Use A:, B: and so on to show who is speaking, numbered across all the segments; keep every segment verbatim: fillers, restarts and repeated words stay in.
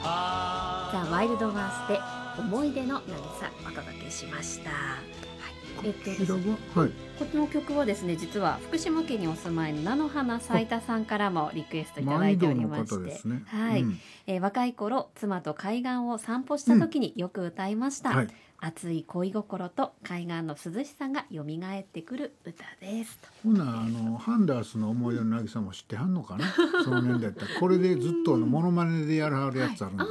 A: ザ・ワイルドワースで思い出の渚お届けしました。はい、えっとですね、
B: はい、
A: この曲はですね、実は福島県にお住まいの菜の花咲いたさんからもリクエストいただいておりまして、
B: ね、
A: はい、うん、えー、若い頃妻と海岸を散歩した時によく歌いました、うん、はい、熱い恋心と海岸の涼しさが蘇ってくる歌ですと。
B: ほな、あのハンダースの思い出の渚も知ってはんのかなその年代だったらこれでずっとあのモノマネでやらはるやつあるんですよ、はい、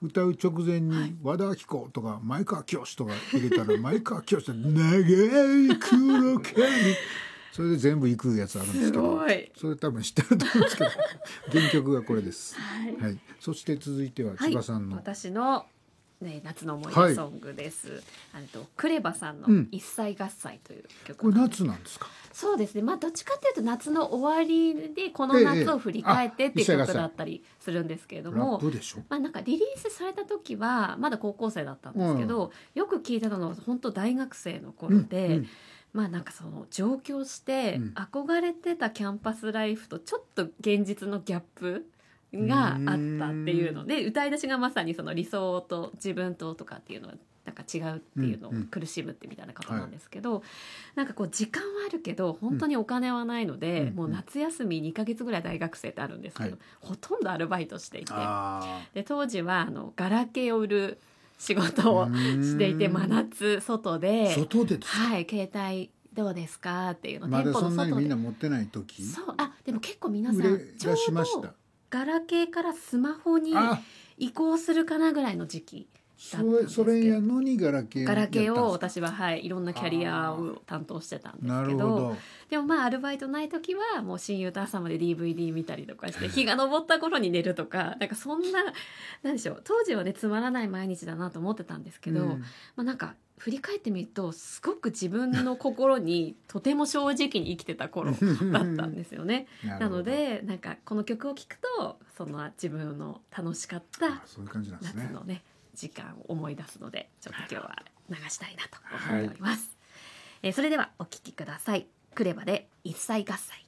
B: 歌う直前に和田アキ子とか前川清とか入れたら前川清って長い黒髪それで全部いくやつあるんですけど、それ多分知ってると思うんですけど原曲がこれです、はいはい、そして続いては千葉さんの、
A: はい、私のね、夏の思い出ソングです、はい、あのクレバさんの一歳合祭という曲、
B: うん、これ夏なんですか？
A: そうですね、まあ、どっちかというと夏の終わりでこの夏を振り返ってっていう曲だったりするんですけれども、
B: ラップでしょ、
A: まあ、なんかリリースされた時はまだ高校生だったんですけど、うん、よく聞いてたのは本当大学生の頃で、うんうん、まあなんかその上京して憧れてたキャンパスライフとちょっと現実のギャップがあったっていうので、歌い出しがまさにその理想と自分ととかっていうのはなんか違うっていうのを苦しむってみたいな方なんですけど、うんうん、なんかこう時間はあるけど本当にお金はないので、うん、もう夏休みにかげつぐらい大学生ってあるんですけど、はい、ほとんどアルバイトしていて、で当時はあのガラケーを売る仕事をしていて、真夏外で
B: 外でですか、
A: はい、携帯どうですかっていうのを
B: まだそんなにみんな持ってない時、
A: そうあでも結構皆さんちょうどガラケーからスマホに移行するかなぐらいの時期だったんですけど、
B: それやのにガラケー
A: ガラケーを私は、はい、いろんなキャリアを担当してたんですけ ど, なるほどでもまあアルバイトない時はもう親友と朝まで ディーブイディー 見たりとかして日が昇った頃に寝るとかなんかそんななんでしょう、当時はねつまらない毎日だなと思ってたんですけど、うんまあ、なんか振り返ってみるとすごく自分の心にとても正直に生きてた頃だったんですよねな, なのでなんかこの曲を聴くとその自分の楽しかった夏のね時間を思い出すのでちょっと今日は流したいなと思っております、はい、えー、それではお聴きください。クレバで一歳合祭。